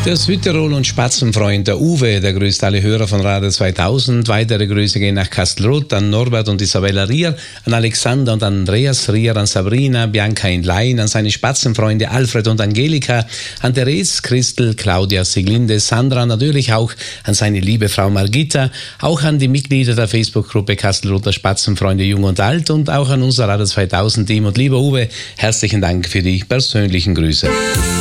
Der Südtirol und Spatzenfreund, der Uwe, der grüßt alle Hörer von Radio 2000. Weitere Grüße gehen nach Kastelruth, an Norbert und Isabella Rier, an Alexander und Andreas Rier, an Sabrina, Bianca in Laien, an seine Spatzenfreunde Alfred und Angelika, an Therese, Christel, Claudia, Siglinde, Sandra, natürlich auch an seine liebe Frau Margita, auch an die Mitglieder der Facebook-Gruppe Kastelruther Spatzenfreunde Jung und Alt und auch an unser Radio 2000-Team. Und lieber Uwe, herzlichen Dank für die persönlichen Grüße.